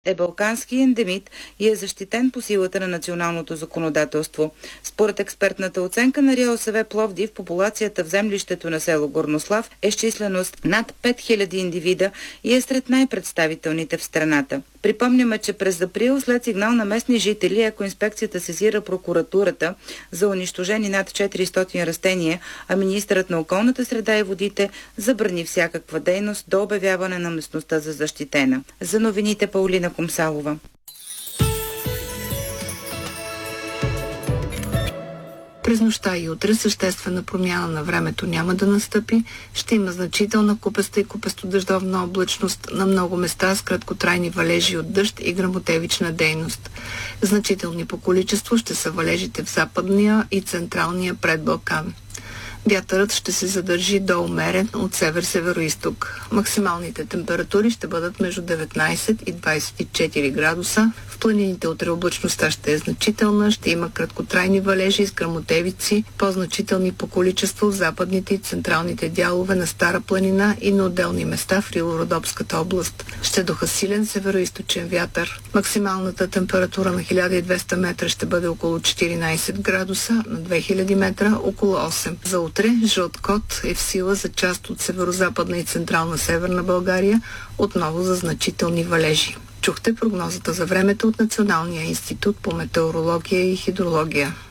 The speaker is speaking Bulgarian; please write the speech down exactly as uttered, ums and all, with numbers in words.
е балкански ендемит и е защитен по силата на националното законодателство. Според експертната оценка на РИОСВ Пловдив, популацията в землището на село Горнослав е с численост над пет хиляди индивида и е сред най-представителните в страната. Припомняме, че през април след сигнал на местни жители екоинспекцията сезира прокуратурата за унищожени над четиристотин растения, а министърът на околната среда и водите забрани всякаква дейност до обявяване на местността за защитена. За новините Паулина Комсалова. През нощта и утре съществена промяна на времето няма да настъпи. Ще има значителна купеста и купестодъждовна облачност на много места с краткотрайни валежи от дъжд и гръмотевична дейност. Значителни по количество ще са валежите в западния и централния предбалкан. Вятърът ще се задържи до умерен от север-североизток. Максималните температури ще бъдат между деветнайсет и двайсет и четири градуса. В планините утре облачността ще е значителна, ще има краткотрайни валежи с гръмотевици, по-значителни по количество в западните и централните дялове на Стара планина и на отделни места в Рило-Родопската област. Ще духа силен североизточен вятър. Максималната температура на хиляда и двеста метра ще бъде около четиринайсет градуса, на две хиляди метра около осем. За утре жълт код е в сила за част от северо-западна и централна северна България, отново за значителни валежи. Чухте прогнозата за времето от Националния институт по метеорология и хидрология.